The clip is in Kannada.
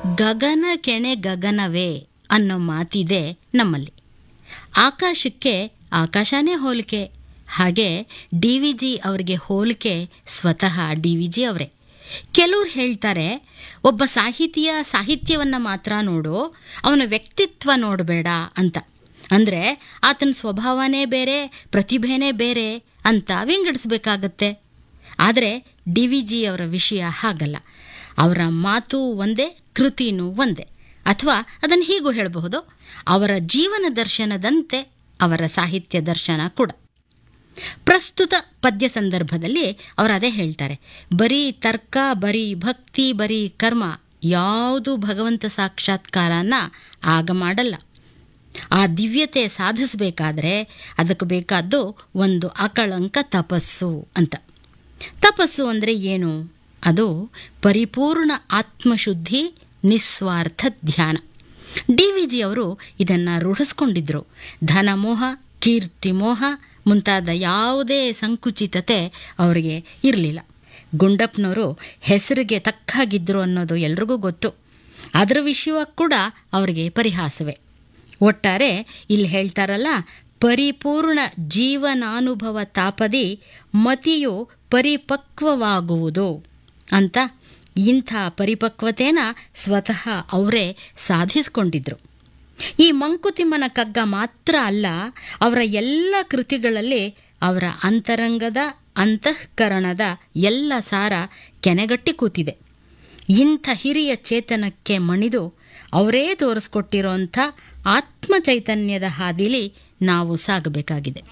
ಗಗನ ಕೆಣೆ ಗಗನವೇ ಅನ್ನೋ ಮಾತಿದೆ ನಮ್ಮಲ್ಲಿ. ಆಕಾಶಕ್ಕೆ ಆಕಾಶನೇ ಹೋಲಿಕೆ. ಹಾಗೆ ಡಿ ವಿ ಜಿ ಅವರಿಗೆ ಹೋಲಿಕೆ ಸ್ವತಃ ಡಿ ವಿ ಜಿ ಅವರೇ. ಕೆಲವ್ರು ಹೇಳ್ತಾರೆ, ಒಬ್ಬ ಸಾಹಿತ್ಯವನ್ನು ಮಾತ್ರ ನೋಡು, ಅವನ ವ್ಯಕ್ತಿತ್ವ ನೋಡಬೇಡ ಅಂತ. ಅಂದರೆ ಆತನ ಸ್ವಭಾವನೇ ಬೇರೆ, ಪ್ರತಿಭೆನೇ ಬೇರೆ ಅಂತ ವಿಂಗಡಿಸ್ಬೇಕಾಗತ್ತೆ. ಆದರೆ ಡಿ ವಿ ಜಿ ಅವರ ವಿಷಯ ಹಾಗಲ್ಲ. ಅವರ ಮಾತು ಒಂದೇ, ಕೃತಿನೂ ಒಂದೇ. ಅಥವಾ ಅದನ್ನು ಹೀಗೂ ಹೇಳಬಹುದು, ಅವರ ಜೀವನ ದರ್ಶನದಂತೆ ಅವರ ಸಾಹಿತ್ಯ ದರ್ಶನ ಕೂಡ. ಪ್ರಸ್ತುತ ಪದ್ಯ ಸಂದರ್ಭದಲ್ಲಿ ಅವರು ಅದೇ ಹೇಳ್ತಾರೆ, ಬರೀ ತರ್ಕ, ಬರೀ ಭಕ್ತಿ, ಬರೀ ಕರ್ಮ ಯಾವುದು ಭಗವಂತ ಸಾಕ್ಷಾತ್ಕಾರನ ಆಗ ಮಾಡಲ್ಲ. ಆ ದಿವ್ಯತೆ ಸಾಧಿಸಬೇಕಾದ್ರೆ ಅದಕ್ಕೆ ಬೇಕಾದ್ದು ಒಂದು ಅಕಳಂಕ ತಪಸ್ಸು ಅಂತ. ತಪಸ್ಸು ಅಂದರೆ ಏನು? ಅದು ಪರಿಪೂರ್ಣ ಆತ್ಮಶುದ್ಧಿ, ನಿಸ್ವಾರ್ಥ ಧ್ಯಾನ. ಡಿ ವಿ ಜಿ ಅವರು ಇದನ್ನು ರೂಢಿಸ್ಕೊಂಡಿದ್ರು. ಧನಮೋಹ, ಕೀರ್ತಿಮೋಹ ಮುಂತಾದ ಯಾವುದೇ ಸಂಕುಚಿತತೆ ಅವರಿಗೆ ಇರಲಿಲ್ಲ. ಗುಂಡಪ್ಪನವರು ಹೆಸರಿಗೆ ತಕ್ಕಾಗಿದ್ದರು ಅನ್ನೋದು ಎಲ್ರಿಗೂ ಗೊತ್ತು. ಅದರ ವಿಷಯ ಕೂಡ ಅವರಿಗೆ ಪರಿಹಾಸವೇ. ಒಟ್ಟಾರೆ ಇಲ್ಲಿ ಹೇಳ್ತಾರಲ್ಲ, ಪರಿಪೂರ್ಣ ಜೀವನಾನುಭವ ತಾಪದಿ ಮತಿಯು ಪರಿಪಕ್ವವಾಗುವುದು ಅಂತ. ಇಂಥ ಪರಿಪಕ್ವತೆನ ಸ್ವತಃ ಅವರೇ ಸಾಧಿಸಿಕೊಂಡಿದ್ರು. ಈ ಮಂಕುತಿಮ್ಮನ ಕಗ್ಗ ಮಾತ್ರ ಅಲ್ಲ, ಅವರ ಎಲ್ಲ ಕೃತಿಗಳಲ್ಲಿ ಅವರ ಅಂತರಂಗದ, ಅಂತಃಕರಣದ ಎಲ್ಲ ಸಾರ ಕೆನೆಗಟ್ಟಿ ಕೂತಿದೆ. ಇಂಥ ಹಿರಿಯ ಚೇತನಕ್ಕೆ ಮಣಿದು ಅವರೇ ತೋರಿಸ್ಕೊಟ್ಟಿರೋಂಥ ಆತ್ಮಚೈತನ್ಯದ ಹಾದಿಲಿ ನಾವು ಸಾಗಬೇಕಾಗಿದೆ.